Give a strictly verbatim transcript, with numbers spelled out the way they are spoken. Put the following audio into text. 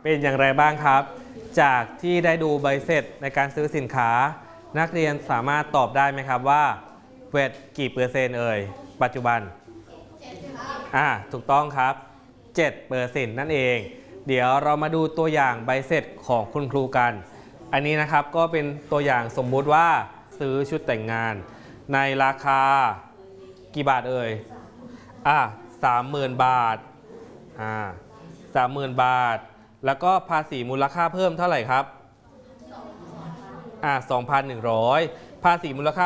เป็นอย่างไรบ้างครับจากที่ได้ดูใบเสร็จในการซื้อสินค้านักเรียนสามารถตอบได้ไหมครับว่าเวทกี่เปอร์เซ็นต์เอ่ยปัจจุบันอ่าถูกต้องครับเจ็ดเปอร์เซ็นต์นั่นเองเดี๋ยวเรามาดูตัวอย่างใบเสร็จของคุณครูกันอันนี้นะครับก็เป็นตัวอย่างสมมุติว่าซื้อชุดแต่งงานในราคากี่บาทเอ่ยอ่าสามหมื่นบาทอ่าสามหมื่นบาทแล้วก็ภาษีมูลค่าเพิ่มเท่าไหร่ครับอ่าสองพันหนึ่งร้อยภาษีมูลค่า